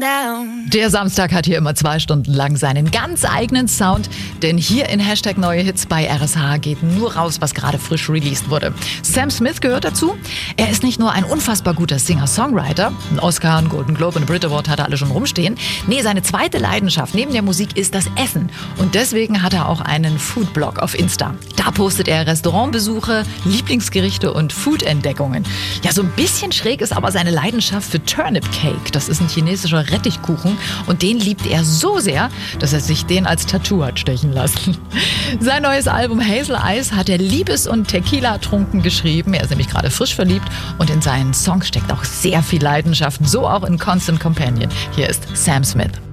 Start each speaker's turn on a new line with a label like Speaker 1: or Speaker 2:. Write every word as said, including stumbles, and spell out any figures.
Speaker 1: down.
Speaker 2: Der Samstag hat hier immer zwei Stunden lang seinen ganz eigenen Sound, denn hier in Hashtag Neue Hits bei R S H geht nur raus, was gerade frisch released wurde. Sam Smith gehört dazu. Er ist nicht nur ein unfassbar guter Singer-Songwriter, einen Oscar, einen Golden Globe und einen Brit Award hat er alle schon rumstehen. Nee, seine zweite Leidenschaft neben der Musik ist das Essen und deswegen hat er auch einen Foodblog auf Insta. Da postet er Restaurantbesuche, Lieblingsgerichte und Food-Entdeckungen. Ja, so ein bisschen schräg ist aber seine Leidenschaft für Turnip Cake. Das ist ein chinesischer Rettichkuchen und den liebt er so sehr, dass er sich den als Tattoo hat stechen lassen. Sein neues Album Hazel Eyes hat er liebes- und Tequila-trunken geschrieben. Er ist nämlich gerade frisch verliebt und in seinen Songs steckt auch sehr viel Leidenschaft, so auch in Constant Companion. Hier ist Sam Smith.